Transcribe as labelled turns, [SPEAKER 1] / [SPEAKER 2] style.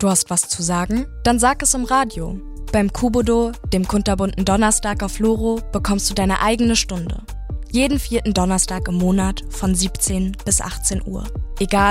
[SPEAKER 1] Du hast was zu sagen? Dann sag es im Radio. Beim Kubodo, dem kunterbunten Donnerstag auf Loro, bekommst du deine eigene Stunde. Jeden 4. Donnerstag im Monat von 17 bis 18 Uhr. Egal